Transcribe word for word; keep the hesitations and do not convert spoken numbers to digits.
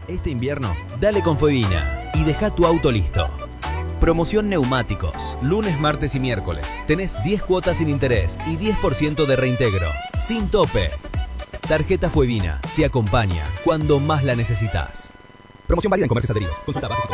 Este invierno, dale con Fuevina y deja tu auto listo. Promoción neumáticos. Lunes, martes y miércoles. Tenés diez cuotas sin interés y diez por ciento de reintegro. Sin tope. Tarjeta Fuevina te acompaña cuando más la necesitas. Promoción válida en comercios adheridos. Consulta bases.